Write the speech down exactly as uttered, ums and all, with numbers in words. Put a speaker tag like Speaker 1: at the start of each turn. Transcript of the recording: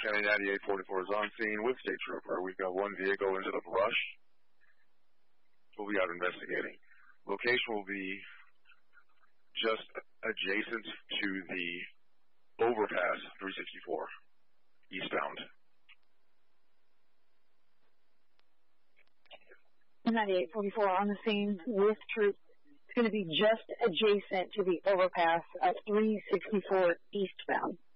Speaker 1: County ninety-eight forty-four is on scene with State Trooper. We've got one vehicle into the brush. We'll be out investigating. Location will be just adjacent to the overpass three sixty-four, eastbound.
Speaker 2: ninety-eight forty-four on the scene with troops. It's going to be just adjacent to the overpass of three sixty-four eastbound.